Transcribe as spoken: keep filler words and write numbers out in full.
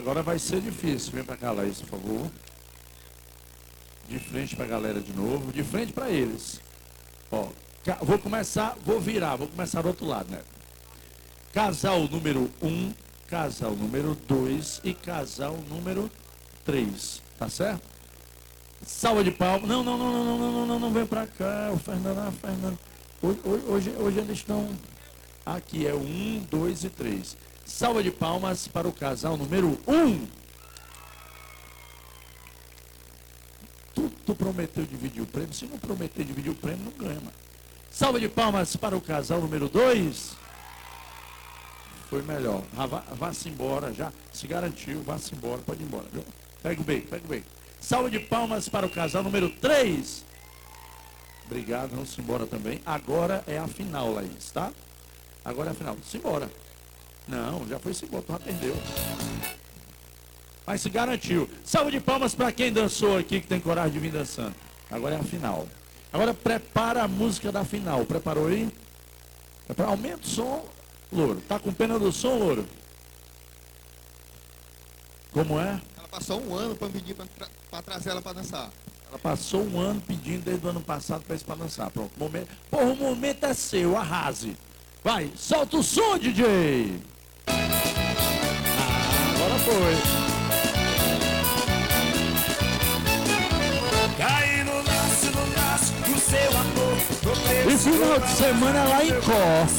Agora vai ser difícil. Vem pra cá, Laís, por favor. De frente pra galera de novo. De frente pra eles. Ó, vou começar, vou virar, vou começar do outro lado, né? Casal número um, casal número dois e casal número três. Tá certo? Salva de palmas. Não, não, não, não, não, não, não, não, vem pra cá. O Fernando, ah, Fernando. Hoje, hoje, hoje eles estão. Aqui é um, dois e três. Salva de palmas para o casal número um. Tu, tu prometeu dividir o prêmio? Se não prometer dividir o prêmio, não ganha, mano. Salva de palmas para o casal número dois. Foi melhor. Ah, vá, vá-se embora já. Se garantiu, vá-se embora. Pode ir embora, viu? Pega o beijo, pega o beijo. Salva de palmas para o casal número três. Obrigado, vamos embora também. Agora é a final, Laís, tá? Agora é a final. Simbora. Não, já foi embora, tu já perdeu. Mas se garantiu. Salva de palmas para quem dançou aqui, que tem coragem de vir dançando. Agora é a final. Agora prepara a música da final. Preparou aí? Prepara. Aumenta o som, Louro. Tá com pena do som, Louro? Como é? Ela passou um ano para pedir para trazer ela para dançar. Ela passou um ano pedindo desde o ano passado para isso para dançar. Pronto. Momento. Porra, o momento é seu, arrase. Vai, solta o som, D J. Ah, agora foi. Cai no lance, no laço do seu amor. E final de semana lá em Có.